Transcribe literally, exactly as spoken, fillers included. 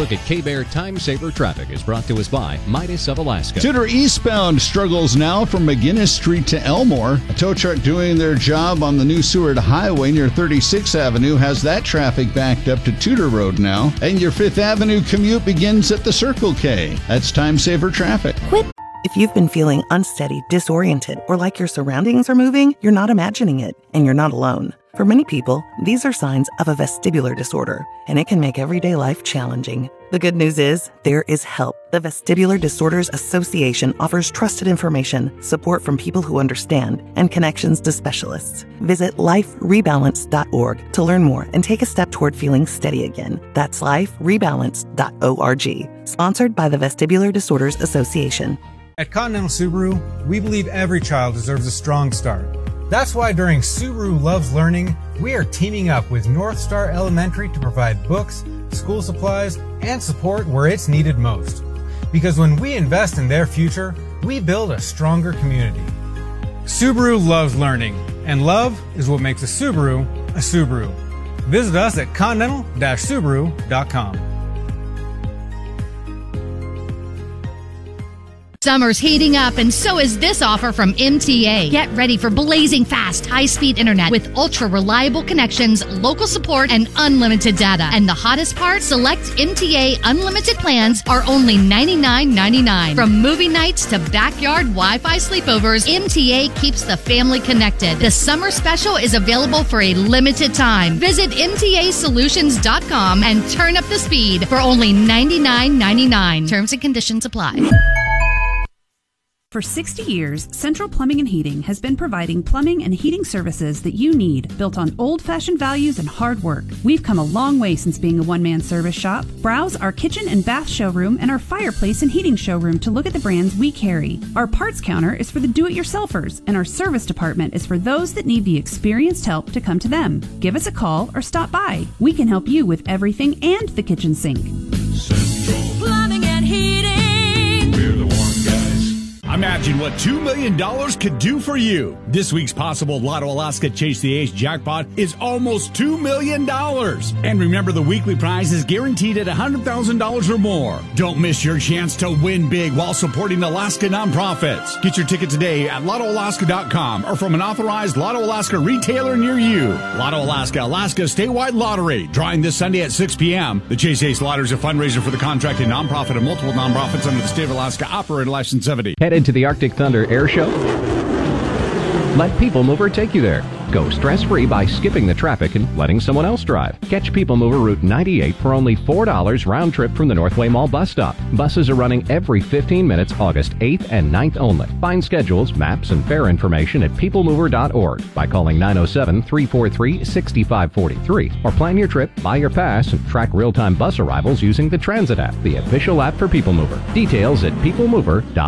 look at K-Bear Time Saver Traffic is brought to us by Midas of Alaska. Tudor eastbound struggles now from McGinnis Street to Elmore. A tow truck doing their job on the new Seward Highway near thirty-sixth Avenue has that traffic backed up to Tudor Road now. And your fifth Avenue commute begins at the Circle K. That's Time Saver Traffic. Quit. If you've been feeling unsteady, disoriented, or like your surroundings are moving, you're not imagining it, and you're not alone. For many people, these are signs of a vestibular disorder, and it can make everyday life challenging. The good news is, there is help. The Vestibular Disorders Association offers trusted information, support from people who understand, and connections to specialists. Visit life rebalance dot org to learn more and take a step toward feeling steady again. That's life rebalance dot org. Sponsored by the Vestibular Disorders Association. At Continental Subaru, we believe every child deserves a strong start. That's why during Subaru Loves Learning, we are teaming up with North Star Elementary to provide books, school supplies, and support where it's needed most. Because when we invest in their future, we build a stronger community. Subaru loves learning, and love is what makes a Subaru a Subaru. Visit us at continental dash subaru dot com. Summer's heating up, and so is this offer from M T A. Get ready for blazing fast, high-speed internet with ultra-reliable connections, local support, and unlimited data. And the hottest part, select M T A unlimited plans are only ninety-nine ninety-nine. From movie nights to backyard Wi-Fi sleepovers, M T A keeps the family connected. The summer special is available for a limited time. Visit M T A solutions dot com and turn up the speed for only ninety-nine ninety-nine. Terms and conditions apply. For sixty years, Central Plumbing and Heating has been providing plumbing and heating services that you need, built on old-fashioned values and hard work. We've come a long way since being a one-man service shop. Browse our kitchen and bath showroom and our fireplace and heating showroom to look at the brands we carry. Our parts counter is for the do-it-yourselfers, and our service department is for those that need the experienced help to come to them. Give us a call or stop by. We can help you with everything and the kitchen sink. Central Plumbing and Heating. We're the one guys. Imagine what two million dollars could do for you. This week's possible Lotto Alaska Chase the Ace jackpot is almost two million dollars. And remember, the weekly prize is guaranteed at one hundred thousand dollars or more. Don't miss your chance to win big while supporting Alaska nonprofits. Get your ticket today at lotto alaska dot com or from an authorized Lotto Alaska retailer near you. Lotto Alaska, Alaska's statewide lottery. Drawing this Sunday at six p.m. The Chase Ace Lottery is a fundraiser for the contracted nonprofit and multiple nonprofits under the state of Alaska operator license seventy. Headed to the Arctic Thunder Air Show? Let People Mover take you there. Go stress-free by skipping the traffic and letting someone else drive. Catch People Mover Route ninety-eight for only four dollars round trip from the Northway Mall bus stop. Buses are running every fifteen minutes August eighth and ninth only. Find schedules, maps, and fare information at people mover dot org by calling nine oh seven, three four three, six five four three or plan your trip, buy your pass, and track real-time bus arrivals using the Transit app, the official app for People Mover. Details at people mover dot org.